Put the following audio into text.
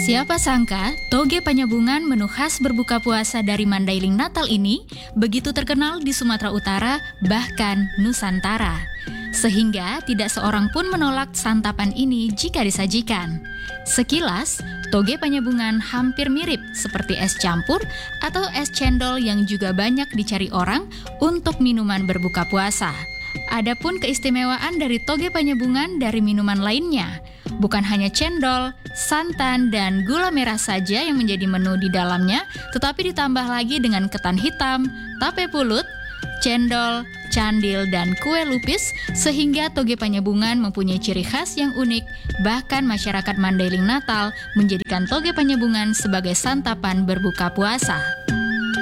Siapa sangka, toge panyabungan menu khas berbuka puasa dari Mandailing Natal ini begitu terkenal di Sumatera Utara, bahkan Nusantara. Sehingga tidak seorang pun menolak santapan ini jika disajikan. Sekilas, toge panyabungan hampir mirip seperti es campur atau es cendol yang juga banyak dicari orang untuk minuman berbuka puasa. Adapun keistimewaan dari toge panyabungan dari minuman lainnya, bukan hanya cendol, santan, dan gula merah saja yang menjadi menu di dalamnya, tetapi ditambah lagi dengan ketan hitam, tape pulut, cendol, candil, dan kue lupis, sehingga toge panyabungan mempunyai ciri khas yang unik. Bahkan masyarakat Mandailing Natal menjadikan toge panyabungan sebagai santapan berbuka puasa.